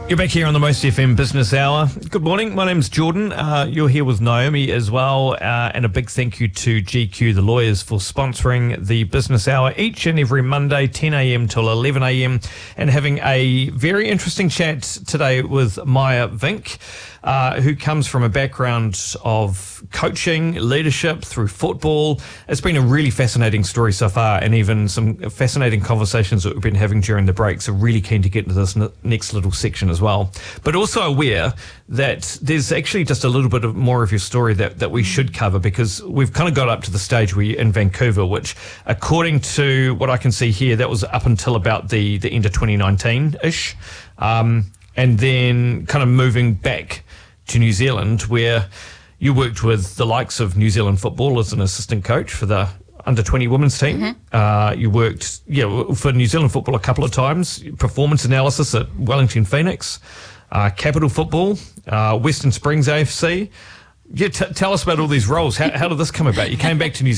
You're back here on the Most FM Business Hour. Good morning, my name's Jordan. You're here with Naomi as well, and a big thank you to GQ, the lawyers, for sponsoring the Business Hour each and every Monday, 10 a.m. till 11 a.m, and having a very interesting chat today with Maya Vink, who comes from a background of coaching, leadership through football. It's been a really fascinating story so far, and even some fascinating conversations that we've been having during the break, so really keen to get into this next little section as well. But also aware that there's actually just a little bit of more of your story that we should cover, because we've kind of got up to the stage where you're in Vancouver, which according to what I can see here, that was up until about the end of 2019-ish, and then kind of moving back to New Zealand, where you worked with the likes of New Zealand football as an assistant coach for the under-20 women's team. You worked for New Zealand football a couple of times, performance analysis at Wellington Phoenix, Capital Football, Western Springs AFC. Tell us about all these roles. How did this come about? You came back to New Zealand